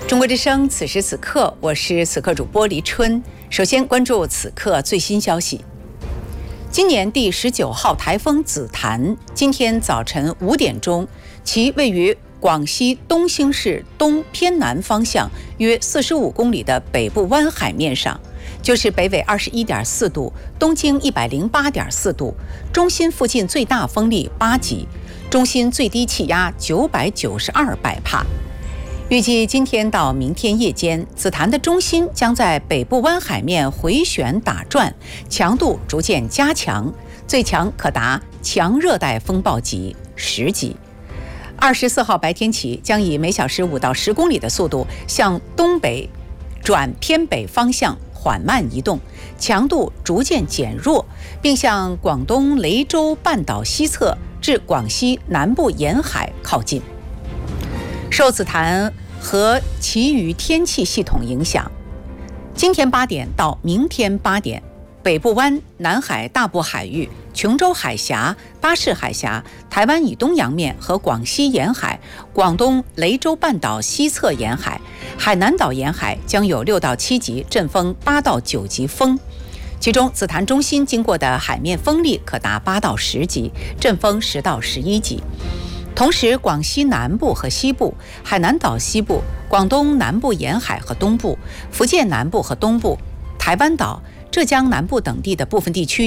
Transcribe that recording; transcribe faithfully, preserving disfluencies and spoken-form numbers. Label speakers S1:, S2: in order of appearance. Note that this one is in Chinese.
S1: 中国之声，此时此刻，我是此刻主播黎春。首先关注此刻最新消息。今年第十九号台风紫檀，今天早晨五点钟，其位于广西东兴市东偏南方向约四十五公里的北部湾海面上，就是北纬二十一点四度，东经一百零八点四度，中心附近最大风力八级，中心最低气压九百九十二百帕。预计今天到明天夜间，紫檀的中心将在北部湾海面回旋打转，强度逐渐加强，最强可达强热带风暴级十级。二十四号白天起，将以每小时五到十公里的速度向东北转偏北方向缓慢移动，强度逐渐减弱，并向广东雷州半岛西侧至广西南部沿海靠近。受紫檀和其余天气系统影响，今天八点到明天八点，北部湾、南海大部海域、琼州海峡、巴士海峡、台湾以东洋面和广西沿海、广东雷州半岛西侧沿海、海南岛沿海将有六到七级阵风，八到九级风。其中紫檀中心经过的海面风力可达八到十级，阵风十到十一级。同时，广西南部和西部、海南岛西部、广东南部沿海和东部、福建南部和东部、台湾岛、浙江南部等地的部分地区